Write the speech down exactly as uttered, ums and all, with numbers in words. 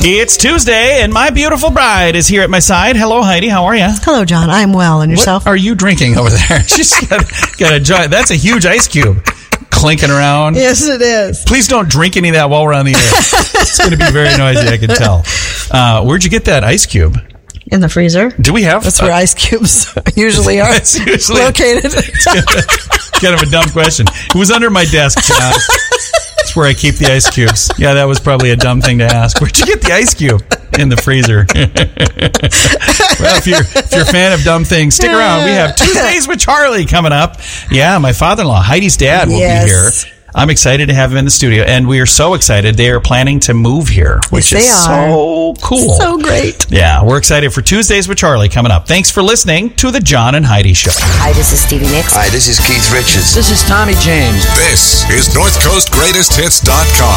It's Tuesday, and my beautiful bride is here at my side. Hello, Heidi. How are you? Hello, John. I'm well. And yourself? What are you drinking over there? She's got, got a giant. That's a huge ice cube clinking around. Yes, it is. Please don't drink any of that while we're on the air. It's going to be very noisy, I can tell. Uh, where'd you get that ice cube? In the freezer. Do we have? That's where uh, ice cubes usually are That's usually located. It's kind of a dumb question. It was under my desk, John. It's where I keep the ice cubes. Yeah, that was probably a dumb thing to ask. Where'd you get the ice cube? In the freezer. Well, if you're, if you're a fan of dumb things, stick around. We have Tuesdays with Charlie coming up. Yeah, my father-in-law, Heidi's dad, will yes. be here. I'm excited to have him in the studio, and we are so excited. They are planning to move here, which yes, is so cool. So great. Yeah, we're excited for Tuesdays with Charlie coming up. Thanks for listening to the John and Heidi Show. Hi, this is Stevie Nicks. Hi, this is Keith Richards. This is Tommy James. This is North Coast Greatest Hits dot com.